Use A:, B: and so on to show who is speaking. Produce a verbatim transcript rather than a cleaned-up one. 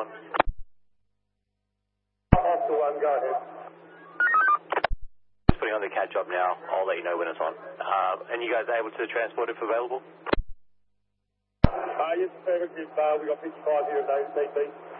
A: on.
B: Oscar one, go ahead.
A: Just putting on the catch up now. I'll let you know when it's on. Uh, and you guys are able to transport if available?
B: Uh, yes, perfect. If uh, we got fifty-five here at A C P.